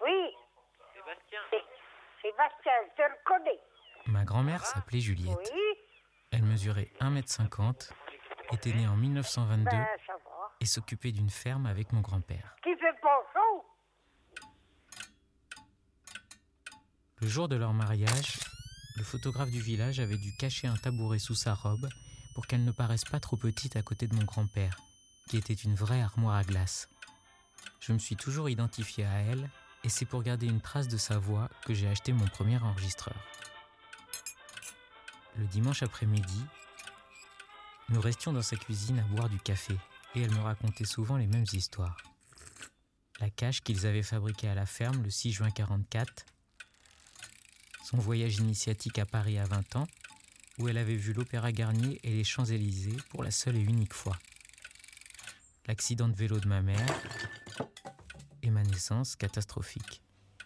Oui. Sébastien. Sébastien, je te reconnais. Ma grand-mère s'appelait Juliette. Oui. Elle mesurait 1,50 m, était née en 1922 Ben, ça va. et s'occupait d'une ferme avec mon grand-père. Qui fait pas chaud? Le jour de leur mariage, le photographe du village avait dû cacher un tabouret sous sa robe pour qu'elle ne paraisse pas trop petite à côté de mon grand-père, qui était une vraie armoire à glace. Je me suis toujours identifié à elle et c'est pour garder une trace de sa voix que j'ai acheté mon premier enregistreur. Le dimanche après-midi, nous restions dans sa cuisine à boire du café et elle me racontait souvent les mêmes histoires. La cache qu'ils avaient fabriquée à la ferme le 6 juin 1944, son voyage initiatique à Paris à 20 ans, où elle avait vu l'Opéra Garnier et les Champs-Élysées pour la seule et unique fois. L'accident de vélo de ma mère et ma naissance catastrophique.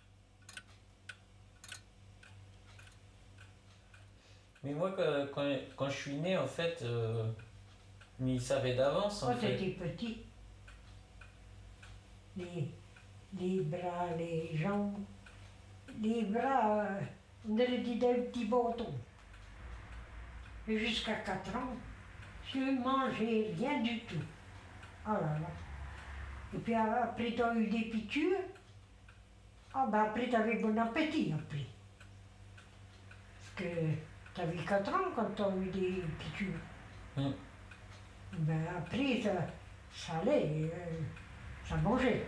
Mais moi, quand je suis né, en fait, ils savaient d'avance, Quand t'étais petit, les bras, les jambes, les bras, on avait dit d'un petit bâton. Et jusqu'à 4 ans, je mangeais rien du tout. Oh là là. Et puis après, t'as eu des piqûres. Ah ben après, t'avais bon appétit après. Parce que t'avais 4 ans quand t'as eu des piqûres. Ben après, ça allait, ça mangeait.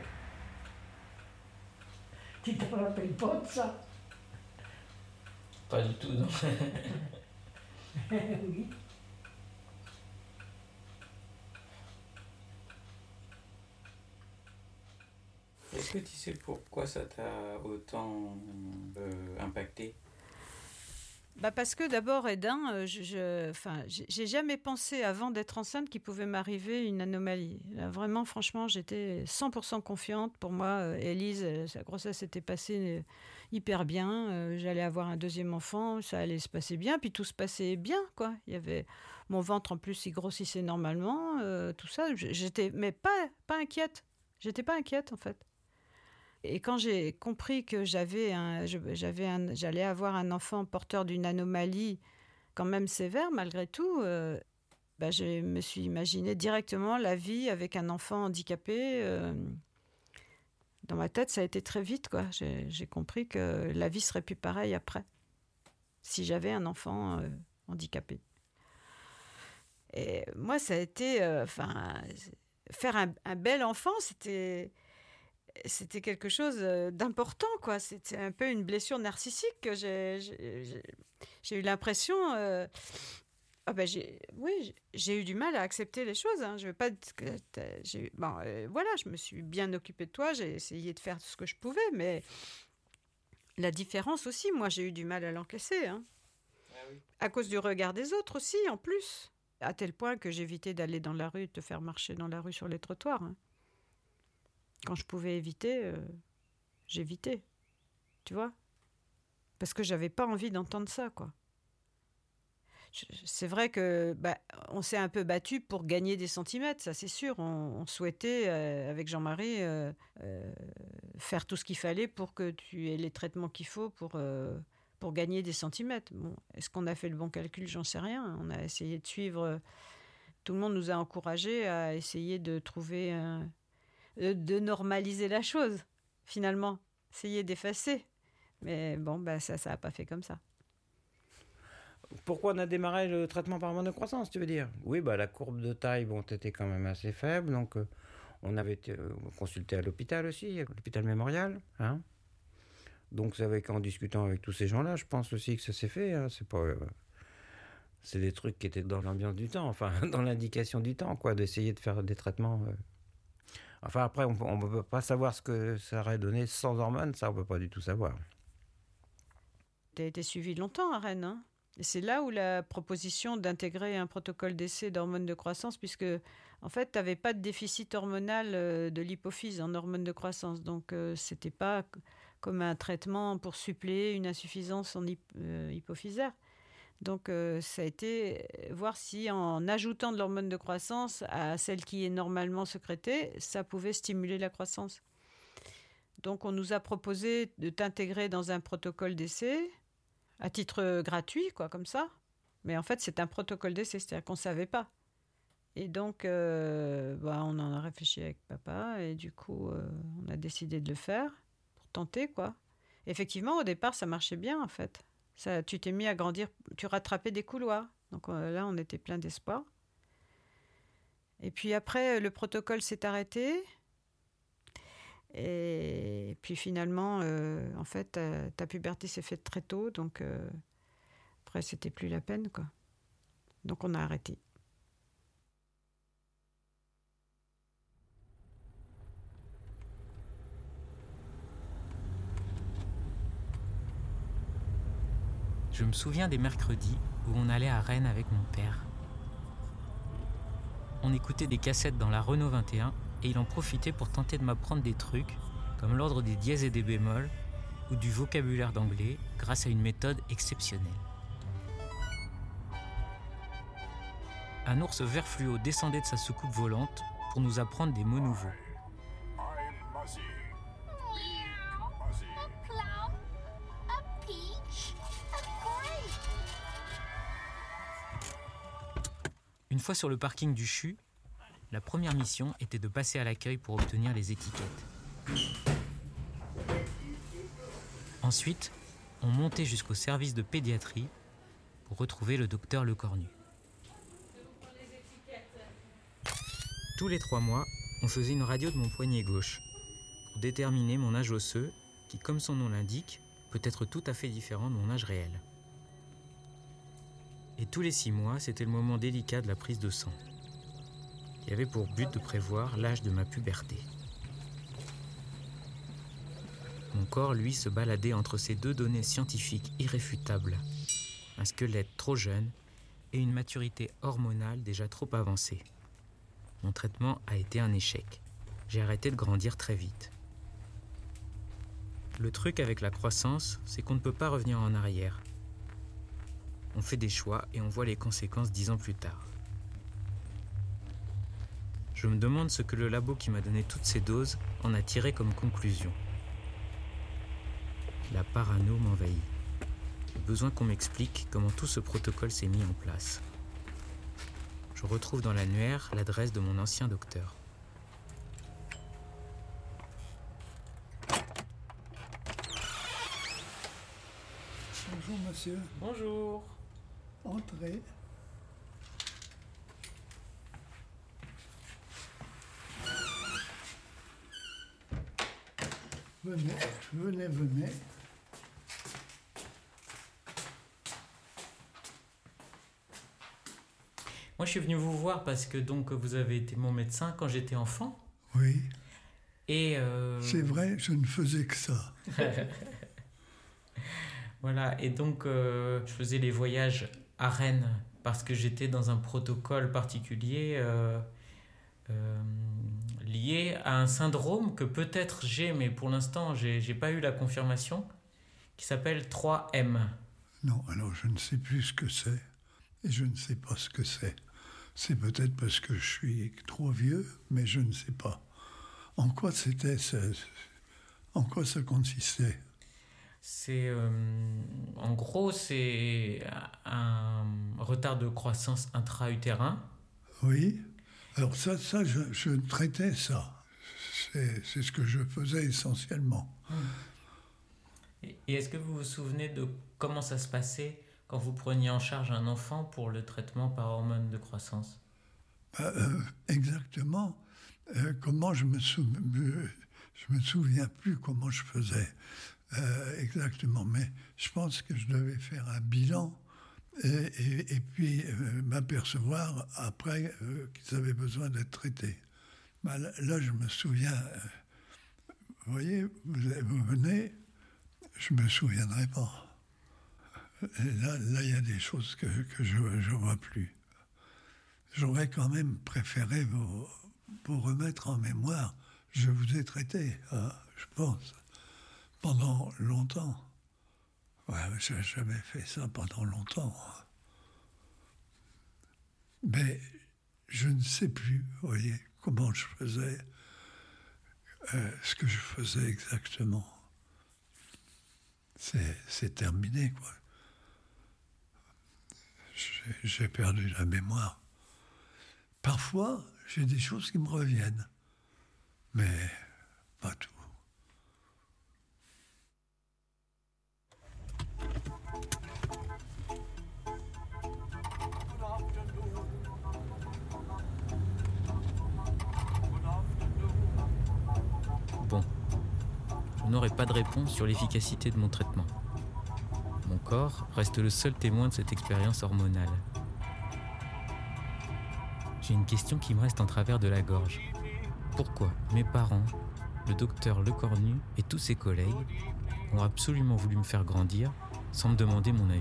Tu te rappelles pas de ça? Pas du tout, non. Oui. Est-ce que tu sais pourquoi ça t'a autant impacté? Parce que d'abord, Edin, j'ai jamais pensé avant d'être enceinte qu'il pouvait m'arriver une anomalie. Là, vraiment, franchement, j'étais 100% confiante. Pour moi, Élise, sa grossesse s'était passée hyper bien. J'allais avoir un deuxième enfant, ça allait se passer bien. Puis tout se passait bien, quoi. Il y avait mon ventre, en plus, il grossissait normalement, tout ça. J'étais, mais pas inquiète. J'étais pas inquiète, en fait. Et quand j'ai compris que j'allais avoir un enfant porteur d'une anomalie quand même sévère, malgré tout, je me suis imaginé directement la vie avec un enfant handicapé. Dans ma tête, ça a été très vite, quoi. J'ai compris que la vie serait plus pareille après, si j'avais un enfant handicapé. Et moi, ça a été... faire un bel enfant, c'était quelque chose d'important, quoi. C'était un peu une blessure narcissique que j'ai eu l'impression... j'ai eu du mal à accepter les choses. Hein. Je veux pas... je me suis bien occupée de toi, j'ai essayé de faire ce que je pouvais, mais la différence aussi, moi, j'ai eu du mal à l'encaisser. Hein. Ah oui. À cause du regard des autres aussi, en plus. À tel point que j'évitais d'aller dans la rue, de te faire marcher dans la rue sur les trottoirs. Hein. Quand je pouvais éviter, j'évitais, tu vois, parce que j'avais pas envie d'entendre ça, quoi. C'est vrai que on s'est un peu battu pour gagner des centimètres, ça c'est sûr. On souhaitait, avec Jean-Marie, faire tout ce qu'il fallait pour que tu aies les traitements qu'il faut pour gagner des centimètres. Bon, est-ce qu'on a fait le bon calcul? J'en sais rien. On a essayé de suivre. Tout le monde nous a encouragés à essayer de trouver de normaliser la chose, finalement. Essayer d'effacer. Mais bon, ça n'a pas fait comme ça. Pourquoi on a démarré le traitement par hormone de croissance, tu veux dire? Oui, la courbe de taille, était quand même assez faible, donc on avait été consulté à l'hôpital aussi, à l'hôpital mémorial, hein. Donc c'est qu'en discutant avec tous ces gens-là, je pense aussi que ça s'est fait, hein. C'est pas... c'est des trucs qui étaient dans l'ambiance du temps, enfin, dans l'indication du temps, quoi, d'essayer de faire des traitements... Enfin, après, on ne peut pas savoir ce que ça aurait donné sans hormones, ça, on ne peut pas du tout savoir. Tu as été suivi longtemps à Rennes, hein? Et c'est là où la proposition d'intégrer un protocole d'essai d'hormones de croissance, puisque, en fait, tu n'avais pas de déficit hormonal de l'hypophyse en hormones de croissance. Donc, ce n'était pas comme un traitement pour suppléer une insuffisance en hypophysaire. Donc, ça a été voir si, en ajoutant de l'hormone de croissance à celle qui est normalement sécrétée, ça pouvait stimuler la croissance. Donc, on nous a proposé de t'intégrer dans un protocole d'essai à titre gratuit, quoi, comme ça. Mais en fait, c'est un protocole d'essai, c'est-à-dire qu'on ne savait pas. Et donc, on en a réfléchi avec papa et du coup, on a décidé de le faire pour tenter, quoi. Effectivement, au départ, ça marchait bien, en fait. Ça, tu t'es mis à grandir, tu rattrapais des couloirs. Donc là, on était plein d'espoir. Et puis après, le protocole s'est arrêté. Et puis finalement, en fait, ta puberté s'est faite très tôt. Donc après, c'était plus la peine, quoi. Donc on a arrêté. Je me souviens des mercredis où on allait à Rennes avec mon père. On écoutait des cassettes dans la Renault 21 et il en profitait pour tenter de m'apprendre des trucs comme l'ordre des dièses et des bémols ou du vocabulaire d'anglais grâce à une méthode exceptionnelle. Un ours vert fluo descendait de sa soucoupe volante pour nous apprendre des mots nouveaux. Une fois sur le parking du CHU, la première mission était de passer à l'accueil pour obtenir les étiquettes. Ensuite, on montait jusqu'au service de pédiatrie pour retrouver le docteur Lecornu. Tous les 3 mois, on faisait une radio de mon poignet gauche pour déterminer mon âge osseux qui, comme son nom l'indique, peut être tout à fait différent de mon âge réel. Et tous les 6 mois, c'était le moment délicat de la prise de sang, qui avait pour but de prévoir l'âge de ma puberté. Mon corps, lui, se baladait entre ces 2 données scientifiques irréfutables, un squelette trop jeune et une maturité hormonale déjà trop avancée. Mon traitement a été un échec. J'ai arrêté de grandir très vite. Le truc avec la croissance, c'est qu'on ne peut pas revenir en arrière. On fait des choix et on voit les conséquences 10 ans plus tard. Je me demande ce que le labo qui m'a donné toutes ces doses en a tiré comme conclusion. La parano m'envahit. J'ai besoin qu'on m'explique comment tout ce protocole s'est mis en place. Je retrouve dans l'annuaire l'adresse de mon ancien docteur. Bonjour monsieur. Bonjour. Entrez. Venez. Moi, je suis venu vous voir parce que donc vous avez été mon médecin quand j'étais enfant. Oui, Et c'est vrai, je ne faisais que ça. voilà. Et donc je faisais les voyages à Rennes parce que j'étais dans un protocole particulier lié à un syndrome que peut-être j'ai, mais pour l'instant j'ai pas eu la confirmation, qui s'appelle 3M. Non, alors je ne sais plus ce que c'est. Et je ne sais pas ce que c'est. C'est peut-être parce que je suis trop vieux, mais je ne sais pas. En quoi ça consistait? C'est en gros c'est un retard de croissance intra-utérin. Oui. Alors ça je traitais ça. C'est ce que je faisais essentiellement. Et est-ce que vous vous souvenez de comment ça se passait quand vous preniez en charge un enfant pour le traitement par hormone de croissance? Exactement. Comment je me souviens plus comment je faisais exactement, mais je pense que je devais faire un bilan et puis m'apercevoir après qu'ils avaient besoin d'être traités. Là, je me souviens. Vous voyez, vous venez, je me souviendrai pas. Et là, il y a des choses que je vois plus. J'aurais quand même préféré vous remettre en mémoire. Je vous ai traité, je pense, pendant longtemps. Ouais, j'avais fait ça pendant longtemps. Mais je ne sais plus, vous voyez, comment je faisais. ce que je faisais exactement. C'est terminé, quoi. J'ai perdu la mémoire. Parfois, j'ai des choses qui me reviennent, mais pas tout. Bon, je n'aurai pas de réponse sur l'efficacité de mon traitement. Mon corps reste le seul témoin de cette expérience hormonale. J'ai une question qui me reste en travers de la gorge. Pourquoi mes parents, le docteur Lecornu et tous ses collègues ont absolument voulu me faire grandir sans me demander mon avis ?